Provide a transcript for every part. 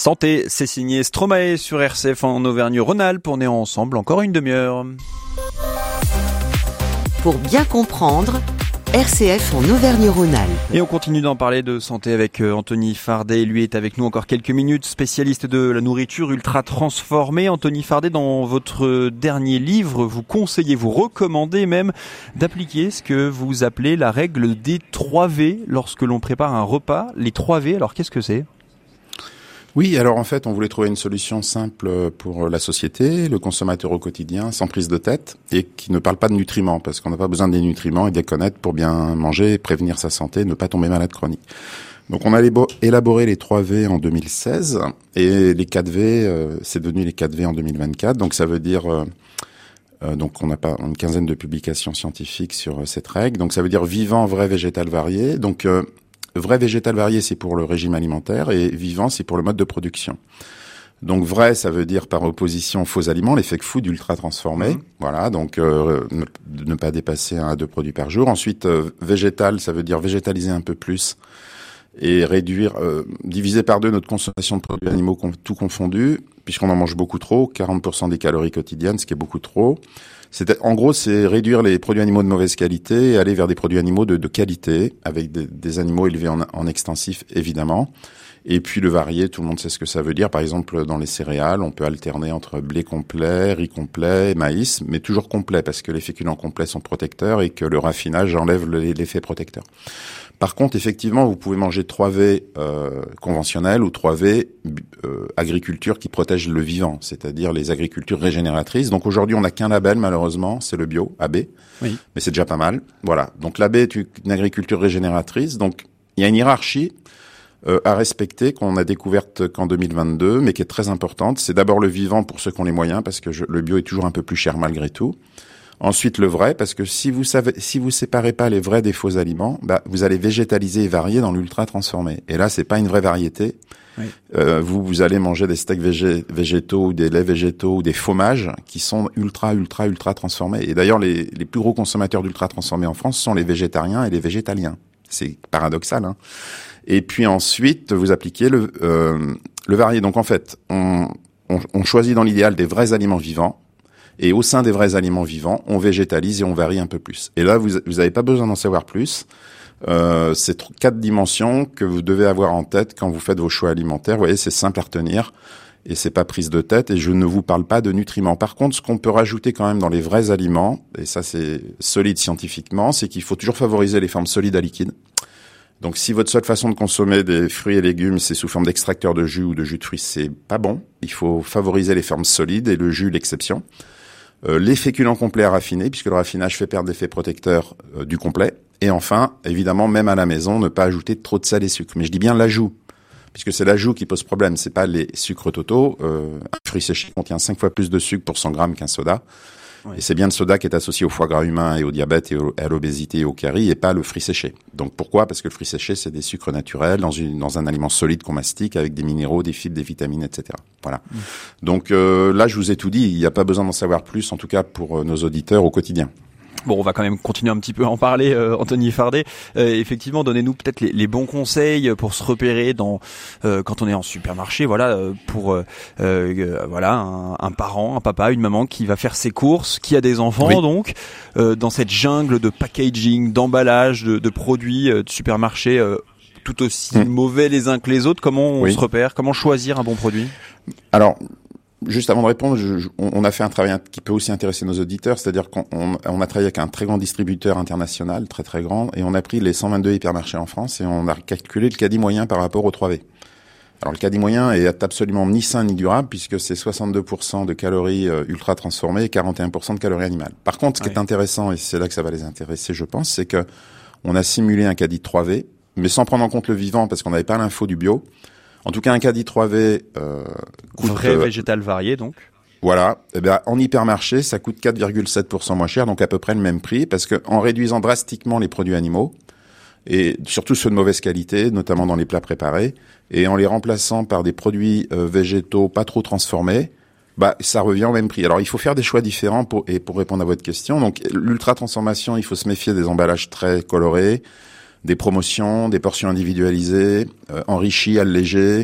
Santé, c'est signé Stromae sur RCF en Auvergne-Rhône-Alpes. On est ensemble encore une demi-heure. Pour bien comprendre, RCF en Auvergne-Rhône-Alpes. Et on continue d'en parler de santé avec Anthony Fardet. Lui est avec nous encore quelques minutes, spécialiste de la nourriture ultra transformée. Anthony Fardet, dans votre dernier livre, vous conseillez, vous recommandez même d'appliquer ce que vous appelez la règle des 3 V lorsque l'on prépare un repas. Les 3 V, alors qu'est-ce que c'est ? Oui, alors en fait, on voulait trouver une solution simple pour la société, le consommateur au quotidien, sans prise de tête, et qui ne parle pas de nutriments, parce qu'on n'a pas besoin des nutriments et de les connaître pour bien manger, prévenir sa santé, ne pas tomber malade chronique. Donc on a élaboré les 3 V en 2016, et les 4 V, c'est devenu les 4 V en 2024, donc ça veut dire... donc on n'a pas une quinzaine de publications scientifiques sur cette règle, donc ça veut dire vivant, vrai, végétal, varié, donc... Vrai végétal varié, c'est pour le régime alimentaire, et vivant, c'est pour le mode de production. Donc vrai, ça veut dire par opposition faux aliments, les fake food ultra transformés. Voilà, donc ne pas dépasser 1 à 2 produits par jour. Ensuite, végétal, ça veut dire végétaliser un peu plus et réduire, diviser par 2 notre consommation de produits animaux tout confondus, puisqu'on en mange beaucoup trop, 40% des calories quotidiennes, ce qui est beaucoup trop. En gros, c'est réduire les produits animaux de mauvaise qualité et aller vers des produits animaux de qualité, avec des animaux élevés en extensif, évidemment. Et puis le varié, tout le monde sait ce que ça veut dire. Par exemple, dans les céréales, on peut alterner entre blé complet, riz complet, maïs, mais toujours complet, parce que les féculents complets sont protecteurs et que le raffinage enlève l'effet protecteur. Par contre, effectivement, vous pouvez manger 3 V conventionnels ou 3 V agriculture qui protège le vivant, c'est-à-dire les agricultures régénératrices. Donc aujourd'hui, on n'a qu'un label, malheureusement, c'est le bio, AB, oui. Mais c'est déjà pas mal. Voilà, donc l'AB est une agriculture régénératrice, donc il y a une hiérarchie à respecter qu'on a découverte qu'en 2022, mais qui est très importante. C'est d'abord le vivant pour ceux qui ont les moyens, parce que le bio est toujours un peu plus cher malgré tout. Ensuite, le vrai, parce que si vous séparez pas les vrais des faux aliments, vous allez végétaliser et varier dans l'ultra transformé. Et là, c'est pas une vraie variété. Oui. Vous allez manger des steaks végétaux ou des laits végétaux ou des fromages qui sont ultra transformés. Et d'ailleurs, les plus gros consommateurs d'ultra transformés en France sont les végétariens et les végétaliens. C'est paradoxal, hein. Et puis ensuite, vous appliquez le varié. Donc en fait, on choisit dans l'idéal des vrais aliments vivants. Et au sein des vrais aliments vivants, on végétalise et on varie un peu plus. Et là, vous n'avez pas besoin d'en savoir plus. C'est 4 dimensions que vous devez avoir en tête quand vous faites vos choix alimentaires. Vous voyez, c'est simple à retenir et c'est pas prise de tête. Et je ne vous parle pas de nutriments. Par contre, ce qu'on peut rajouter quand même dans les vrais aliments, et ça c'est solide scientifiquement, c'est qu'il faut toujours favoriser les formes solides à liquides. Donc si votre seule façon de consommer des fruits et légumes, c'est sous forme d'extracteur de jus ou de jus de fruits, c'est pas bon. Il faut favoriser les formes solides et le jus l'exception. Les féculents complets à raffiner, puisque le raffinage fait perdre l'effet protecteur du complet. Et enfin, évidemment, même à la maison, ne pas ajouter trop de sel et sucre. Mais je dis bien l'ajout, puisque c'est l'ajout qui pose problème. C'est pas les sucres totaux. Un fruit séché contient 5 fois plus de sucre pour 100 grammes qu'un soda. Oui. Et c'est bien le soda qui est associé au foie gras humain et au diabète et à l'obésité et au carie, et pas le fruit séché. Donc pourquoi ? Parce que le fruit séché, c'est des sucres naturels dans un aliment solide qu'on mastique avec des minéraux, des fibres, des vitamines, etc. Voilà. Donc là, je vous ai tout dit. Il n'y a pas besoin d'en savoir plus, en tout cas pour nos auditeurs au quotidien. Bon, on va quand même continuer un petit peu à en parler, Anthony Fardet. Effectivement, donnez-nous peut-être les bons conseils pour se repérer quand on est en supermarché. Voilà, pour voilà un parent, un papa, une maman qui va faire ses courses, qui a des enfants, oui. Donc dans cette jungle de packaging, d'emballage, de produits de supermarché tout aussi mauvais les uns que les autres. Comment on se repère ? Comment choisir un bon produit ? Alors. Juste avant de répondre, on a fait un travail qui peut aussi intéresser nos auditeurs, c'est-à-dire qu'on a travaillé avec un très grand distributeur international, très très grand, et on a pris les 122 hypermarchés en France et on a calculé le caddie moyen par rapport aux 3V. Alors le caddie moyen est absolument ni sain ni durable puisque c'est 62% de calories ultra transformées et 41% de calories animales. Par contre, ce qui est intéressant, et c'est là que ça va les intéresser, je pense, c'est que on a simulé un caddie 3V, mais sans prendre en compte le vivant parce qu'on n'avait pas l'info du bio. En tout cas, un caddie 3V coûte... Vrai végétal varié, donc. Voilà. Eh bien, en hypermarché, ça coûte 4,7% moins cher, donc à peu près le même prix, parce que en réduisant drastiquement les produits animaux, et surtout ceux de mauvaise qualité, notamment dans les plats préparés, et en les remplaçant par des produits végétaux pas trop transformés, ça revient au même prix. Alors, il faut faire des choix différents pour répondre à votre question. Donc, l'ultra-transformation, il faut se méfier des emballages très colorés, des promotions, des portions individualisées, enrichies, allégées.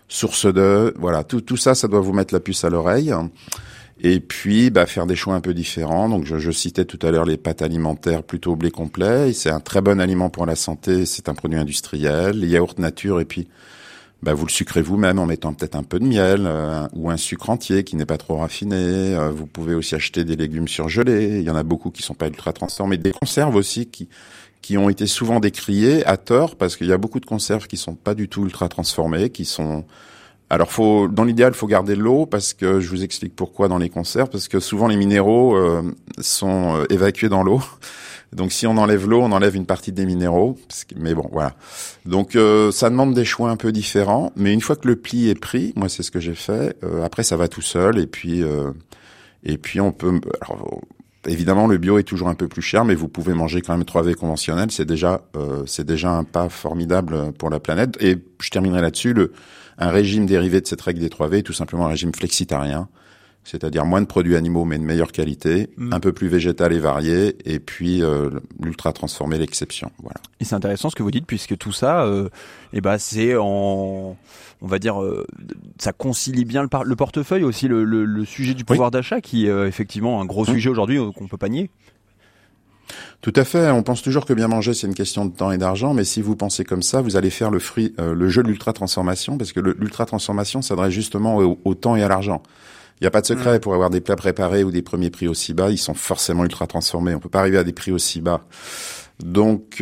source de, voilà, tout ça, ça doit vous mettre la puce à l'oreille. Et puis, faire des choix un peu différents. Donc, je citais tout à l'heure les pâtes alimentaires plutôt au blé complet. C'est un très bon aliment pour la santé. C'est un produit industriel. Les yaourts nature, et puis, vous le sucrez vous-même en mettant peut-être un peu de miel ou un sucre entier qui n'est pas trop raffiné. Vous pouvez aussi acheter des légumes surgelés. Il y en a beaucoup qui sont pas ultra transformés. Des conserves aussi qui ont été souvent décriées à tort parce qu'il y a beaucoup de conserves qui sont pas du tout ultra transformées, qui sont... Alors dans l'idéal, faut garder l'eau parce que je vous explique pourquoi dans les conserves, parce que souvent les minéraux sont évacués dans l'eau. Donc si on enlève l'eau, on enlève une partie des minéraux. Mais bon, voilà. Donc ça demande des choix un peu différents. Mais une fois que le pli est pris, moi c'est ce que j'ai fait. Après ça va tout seul et puis on peut. Alors, évidemment, le bio est toujours un peu plus cher, mais vous pouvez manger quand même 3V conventionnel. C'est déjà un pas formidable pour la planète. Et je terminerai là-dessus. Un régime dérivé de cette règle des 3V est tout simplement un régime flexitarien. C'est-à-dire moins de produits animaux mais de meilleure qualité, un peu plus végétal et varié, et puis l'ultra transformé l'exception. Voilà. Et c'est intéressant ce que vous dites puisque tout ça, c'est on va dire, ça concilie bien le portefeuille aussi, le sujet du pouvoir d'achat qui est effectivement un gros sujet aujourd'hui qu'on peut pas nier. Tout à fait. On pense toujours que bien manger, c'est une question de temps et d'argent, mais si vous pensez comme ça, vous allez faire le jeu de l'ultra-transformation, parce que l'ultra-transformation s'adresse justement au temps et à l'argent. Il n'y a pas de secret pour avoir des plats préparés ou des premiers prix aussi bas. Ils sont forcément ultra transformés. On peut pas arriver à des prix aussi bas. Donc,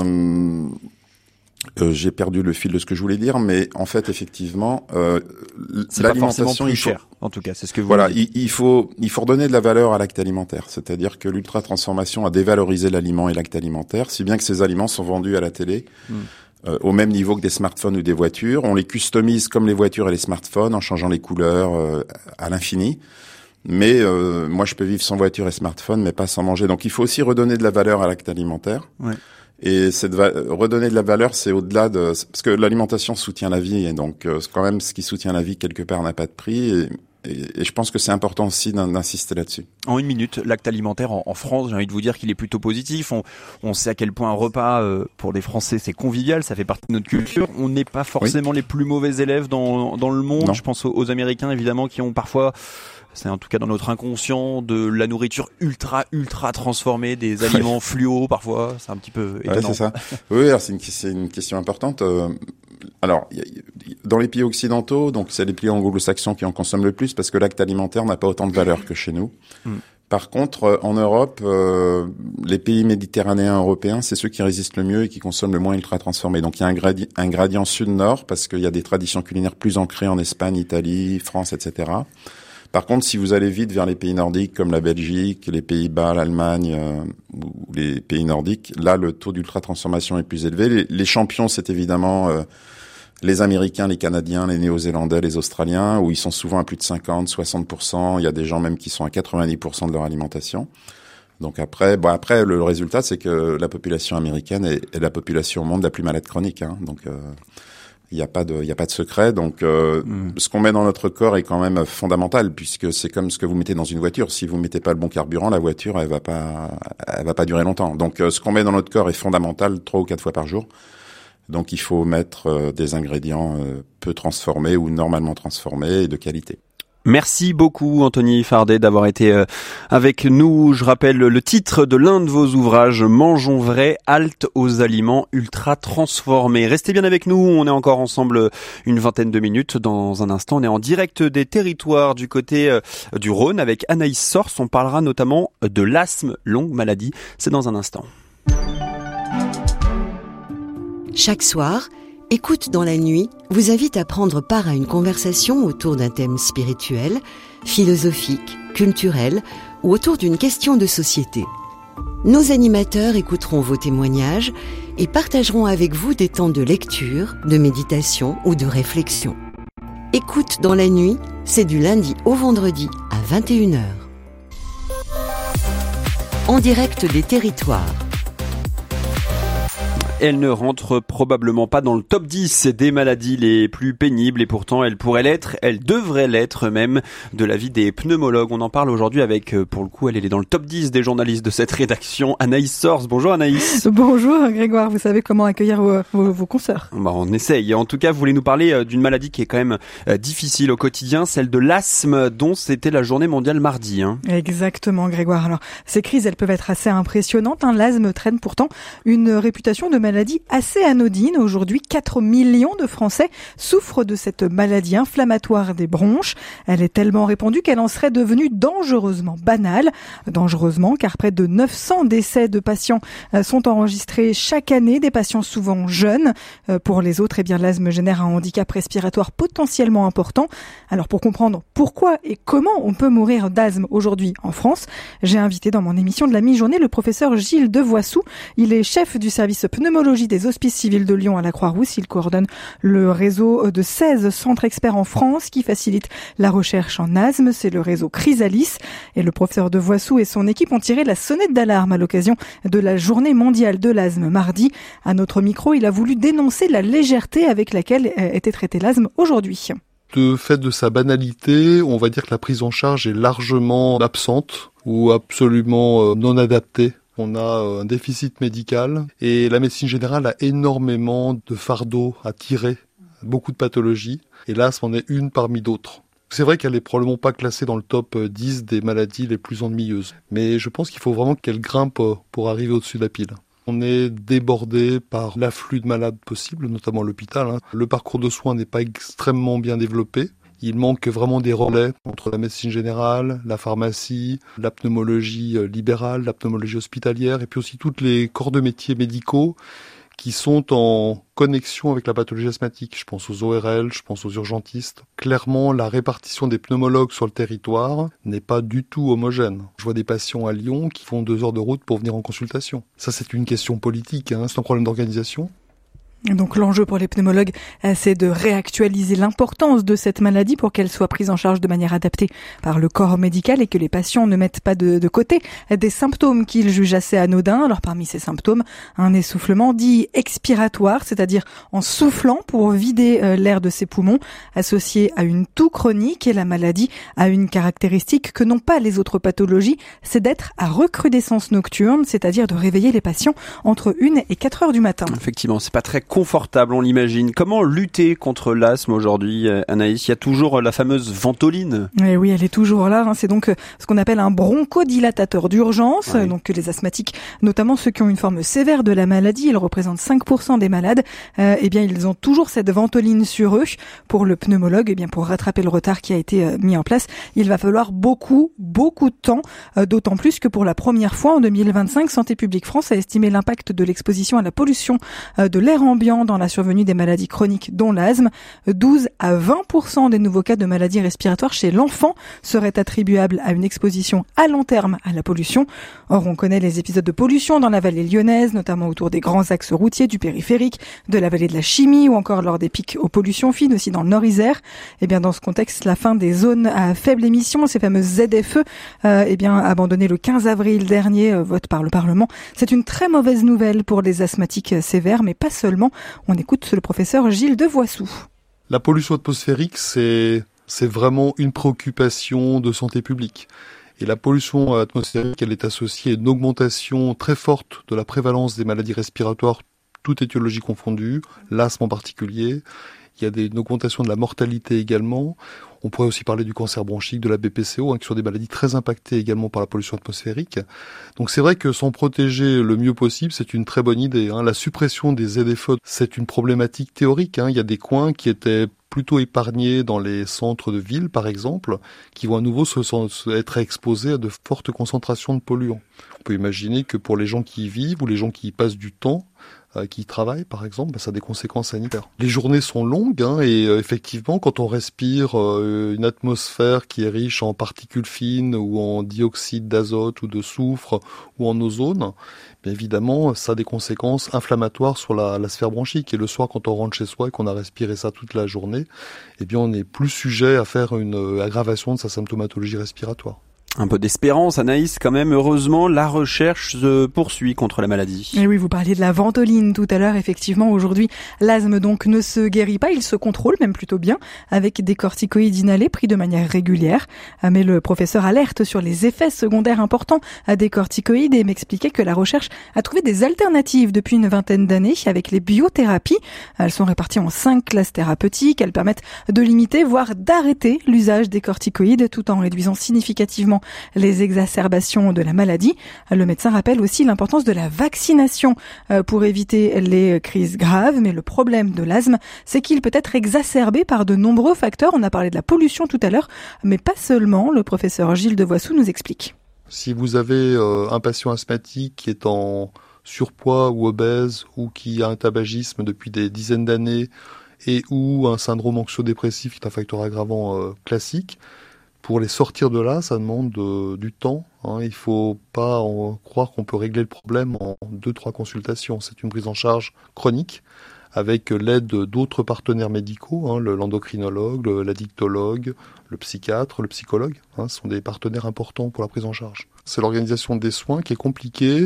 j'ai perdu le fil de ce que je voulais dire, mais en fait, effectivement, c'est l'alimentation, pas forcément plus cher. En tout cas, c'est ce que vous dites. Il faut redonner de la valeur à l'acte alimentaire. C'est-à-dire que l'ultra transformation a dévalorisé l'aliment et l'acte alimentaire, si bien que ces aliments sont vendus à la télé. Au même niveau que des smartphones ou des voitures. On les customise comme les voitures et les smartphones en changeant les couleurs à l'infini. Mais moi, je peux vivre sans voiture et smartphone, mais pas sans manger. Donc, il faut aussi redonner de la valeur à l'acte alimentaire. Ouais. Et redonner de la valeur, c'est au-delà de... Parce que l'alimentation soutient la vie, et donc quand même, ce qui soutient la vie, quelque part, n'a pas de prix. Et je pense que c'est important aussi d'insister là-dessus. En une minute, l'acte alimentaire en France, j'ai envie de vous dire qu'il est plutôt positif. On sait à quel point un repas pour les Français c'est convivial, ça fait partie de notre culture. On n'est pas forcément les plus mauvais élèves dans le monde. Non. Je pense aux Américains évidemment qui ont parfois, c'est en tout cas dans notre inconscient, de la nourriture ultra transformée, des aliments fluo parfois. C'est un petit peu étonnant. Ouais, c'est ça. Oui, alors c'est une question importante. Alors, dans les pays occidentaux, donc c'est les pays anglo-saxons qui en consomment le plus parce que l'acte alimentaire n'a pas autant de valeur que chez nous. Par contre, en Europe, les pays méditerranéens européens, c'est ceux qui résistent le mieux et qui consomment le moins ultra transformé. Donc il y a un gradient sud-nord parce qu'il y a des traditions culinaires plus ancrées en Espagne, Italie, France, etc. Par contre, si vous allez vite vers les pays nordiques comme la Belgique, les Pays-Bas, l'Allemagne ou les pays nordiques, là, le taux d'ultra-transformation est plus élevé. Les champions, c'est évidemment les Américains, les Canadiens, les Néo-Zélandais, les Australiens, où ils sont souvent à plus de 50, 60%. Il y a des gens même qui sont à 90% de leur alimentation. Donc après, le résultat, c'est que la population américaine est la population au monde la plus malade chronique. Donc il n'y a pas de secret. Donc ce qu'on met dans notre corps est quand même fondamental, puisque c'est comme ce que vous mettez dans une voiture. Si vous mettez pas le bon carburant, la voiture elle va pas durer longtemps. Donc ce qu'on met dans notre corps est fondamental 3 ou 4 fois par jour. Donc il faut mettre des ingrédients peu transformés ou normalement transformés et de qualité. Merci beaucoup Anthony Fardet d'avoir été avec nous. Je rappelle le titre de l'un de vos ouvrages, Mangeons vrai, halte aux aliments ultra transformés. Restez bien avec nous, on est encore ensemble une vingtaine de minutes. Dans un instant, on est en direct des territoires du côté du Rhône avec Anaïs Sors. On parlera notamment de l'asthme, longue maladie. C'est dans un instant. Chaque soir, Écoute dans la nuit vous invite à prendre part à une conversation autour d'un thème spirituel, philosophique, culturel ou autour d'une question de société. Nos animateurs écouteront vos témoignages et partageront avec vous des temps de lecture, de méditation ou de réflexion. Écoute dans la nuit, c'est du lundi au vendredi à 21h. En direct des territoires. Elle ne rentre probablement pas dans le top 10 des maladies les plus pénibles et pourtant elle pourrait l'être, elle devrait l'être même de l'avis des pneumologues. On en parle aujourd'hui avec, pour le coup, elle est dans le top 10 des journalistes de cette rédaction, Anaïs Sors. Bonjour Anaïs. Bonjour Grégoire, vous savez comment accueillir vos consoeurs. On essaye. En tout cas, vous voulez nous parler d'une maladie qui est quand même difficile au quotidien, celle de l'asthme dont c'était la journée mondiale mardi. Exactement Grégoire. Alors, ces crises, elles peuvent être assez impressionnantes. L'asthme traîne pourtant une réputation de maladie assez anodine. Aujourd'hui, 4 millions de Français souffrent de cette maladie inflammatoire des bronches. Elle est tellement répandue qu'elle en serait devenue dangereusement banale. Dangereusement, car près de 900 décès de patients sont enregistrés chaque année, des patients souvent jeunes. Pour les autres, l'asthme génère un handicap respiratoire potentiellement important. Alors, pour comprendre pourquoi et comment on peut mourir d'asthme aujourd'hui en France, j'ai invité dans mon émission de la mi-journée le professeur Gilles Devoissou. Il est chef du service pneumologie des Hospices civils de Lyon à la Croix-Rousse. Il coordonne le réseau de 16 centres experts en France qui facilite la recherche en asthme. C'est le réseau Chrysalis. Et le professeur Devoissou et son équipe ont tiré la sonnette d'alarme à l'occasion de la journée mondiale de l'asthme mardi. À notre micro, il a voulu dénoncer la légèreté avec laquelle était traité l'asthme aujourd'hui. De fait de sa banalité, on va dire que la prise en charge est largement absente ou absolument non adaptée. On a un déficit médical et la médecine générale a énormément de fardeaux à tirer, beaucoup de pathologies, et l'asthme en est une parmi d'autres. C'est vrai qu'elle est probablement pas classée dans le top 10 des maladies les plus ennuyeuses, mais je pense qu'il faut vraiment qu'elle grimpe pour arriver au-dessus de la pile. On est débordé par l'afflux de malades possibles, notamment à l'hôpital. Le parcours de soins n'est pas extrêmement bien développé. Il manque vraiment des relais entre la médecine générale, la pharmacie, la pneumologie libérale, la pneumologie hospitalière, et puis aussi tous les corps de métiers médicaux qui sont en connexion avec la pathologie asthmatique. Je pense aux ORL, je pense aux urgentistes. Clairement, la répartition des pneumologues sur le territoire n'est pas du tout homogène. Je vois des patients à Lyon qui font 2 heures de route pour venir en consultation. Ça, c'est une question politique, c'est un problème d'organisation. Donc l'enjeu pour les pneumologues, c'est de réactualiser l'importance de cette maladie pour qu'elle soit prise en charge de manière adaptée par le corps médical et que les patients ne mettent pas de côté des symptômes qu'ils jugent assez anodins. Alors parmi ces symptômes, un essoufflement dit expiratoire, c'est-à-dire en soufflant pour vider l'air de ses poumons, associé à une toux chronique. Et la maladie a une caractéristique que n'ont pas les autres pathologies, c'est d'être à recrudescence nocturne, c'est-à-dire de réveiller les patients entre 1 et 4 heures du matin. Effectivement, c'est pas très confortable, on l'imagine. Comment lutter contre l'asthme aujourd'hui, Anaïs? Il y a toujours la fameuse ventoline. Et oui, elle est toujours là. C'est donc ce qu'on appelle un bronchodilatateur d'urgence. Oui. Donc les asthmatiques, notamment ceux qui ont une forme sévère de la maladie, ils représentent 5% des malades. Ils ont toujours cette ventoline sur eux. Pour le pneumologue, pour rattraper le retard qui a été mis en place, il va falloir beaucoup de temps. D'autant plus que pour la première fois en 2025, Santé publique France a estimé l'impact de l'exposition à la pollution de l'air ambiant dans la survenue des maladies chroniques dont l'asthme. 12 à 20% des nouveaux cas de maladies respiratoires chez l'enfant seraient attribuables à une exposition à long terme à la pollution. Or, on connaît les épisodes de pollution dans la vallée lyonnaise, notamment autour des grands axes routiers du périphérique, de la vallée de la Chimie ou encore lors des pics aux pollutions fines aussi dans le Nord-Isère. Dans ce contexte, la fin des zones à faible émission, ces fameuses ZFE, abandonnées le 15 avril dernier, vote par le Parlement. C'est une très mauvaise nouvelle pour les asthmatiques sévères, mais pas seulement. On écoute le professeur Gilles Devoissou. La pollution atmosphérique, c'est vraiment une préoccupation de santé publique. Et la pollution atmosphérique, elle est associée à une augmentation très forte de la prévalence des maladies respiratoires, toutes étiologies confondues, l'asthme en particulier. Il y a une augmentation de la mortalité également. On pourrait aussi parler du cancer bronchique, de la BPCO, qui sont des maladies très impactées également par la pollution atmosphérique. Donc c'est vrai que s'en protéger le mieux possible, c'est une très bonne idée. La suppression des ZFE, c'est une problématique théorique. Il y a des coins qui étaient plutôt épargnés dans les centres de ville, par exemple, qui vont à nouveau être exposés à de fortes concentrations de polluants. On peut imaginer que pour les gens qui y vivent ou les gens qui y passent du temps, qui travaillent par exemple, ça a des conséquences sanitaires. Les journées sont longues et effectivement quand on respire une atmosphère qui est riche en particules fines ou en dioxyde d'azote ou de soufre ou en ozone, bien évidemment ça a des conséquences inflammatoires sur la sphère bronchique. Et le soir quand on rentre chez soi et qu'on a respiré ça toute la journée, on est plus sujet à faire une aggravation de sa symptomatologie respiratoire. Un peu d'espérance, Anaïs, quand même. Heureusement, la recherche se poursuit contre la maladie. Et oui, vous parliez de la ventoline tout à l'heure. Effectivement, aujourd'hui, l'asthme donc ne se guérit pas, il se contrôle même plutôt bien avec des corticoïdes inhalés pris de manière régulière. Mais le professeur alerte sur les effets secondaires importants des corticoïdes et m'expliquait que la recherche a trouvé des alternatives depuis une vingtaine d'années avec les biothérapies. Elles sont réparties en 5 classes thérapeutiques. Elles permettent de limiter, voire d'arrêter l'usage des corticoïdes tout en réduisant significativement les exacerbations de la maladie. Le médecin rappelle aussi l'importance de la vaccination pour éviter les crises graves. Mais le problème de l'asthme, c'est qu'il peut être exacerbé par de nombreux facteurs. On a parlé de la pollution tout à l'heure, mais pas seulement. Le professeur Gilles Devoissou nous explique. Si vous avez un patient asthmatique qui est en surpoids ou obèse ou qui a un tabagisme depuis des dizaines d'années et ou un syndrome anxio-dépressif qui est un facteur aggravant classique, pour les sortir de là, ça demande du temps. Il ne faut pas croire qu'on peut régler le problème en 2-3 consultations. C'est une prise en charge chronique avec l'aide d'autres partenaires médicaux, l'endocrinologue, l'addictologue, le psychiatre, le psychologue. Ce sont des partenaires importants pour la prise en charge. C'est l'organisation des soins qui est compliquée.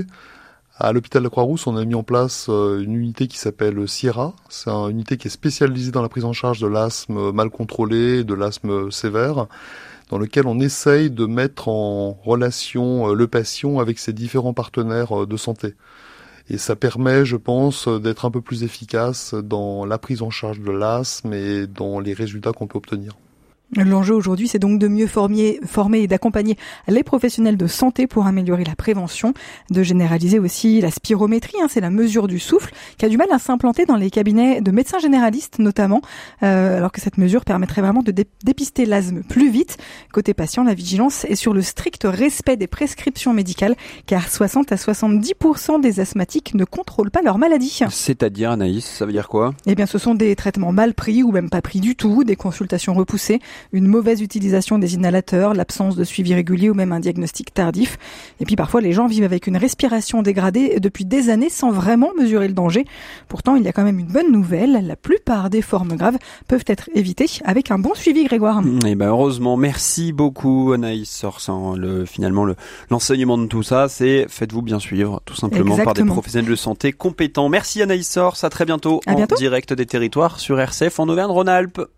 À l'hôpital de la Croix-Rousse, on a mis en place une unité qui s'appelle Sierra. C'est une unité qui est spécialisée dans la prise en charge de l'asthme mal contrôlé, de l'asthme sévère, dans lequel on essaye de mettre en relation le patient avec ses différents partenaires de santé. Et ça permet, je pense, d'être un peu plus efficace dans la prise en charge de l'asthme et dans les résultats qu'on peut obtenir. L'enjeu aujourd'hui, c'est donc de mieux former et d'accompagner les professionnels de santé pour améliorer la prévention, de généraliser aussi la spirométrie, c'est la mesure du souffle, qui a du mal à s'implanter dans les cabinets de médecins généralistes notamment, alors que cette mesure permettrait vraiment de dépister l'asthme plus vite. Côté patient, la vigilance est sur le strict respect des prescriptions médicales, car 60 à 70% des asthmatiques ne contrôlent pas leur maladie. C'est-à-dire, Anaïs, ça veut dire quoi ? Eh bien, ce sont des traitements mal pris ou même pas pris du tout, des consultations repoussées, une mauvaise utilisation des inhalateurs, l'absence de suivi régulier ou même un diagnostic tardif. Et puis parfois, les gens vivent avec une respiration dégradée depuis des années sans vraiment mesurer le danger. Pourtant, il y a quand même une bonne nouvelle. La plupart des formes graves peuvent être évitées avec un bon suivi, Grégoire. Et heureusement, merci beaucoup Anaïs Sors. Finalement, l'enseignement de tout ça, c'est faites-vous bien suivre, tout simplement. Exactement. Par des professionnels de santé compétents. Merci Anaïs Sors, à très bientôt. À bientôt. Direct des territoires sur RCF en Auvergne-Rhône-Alpes.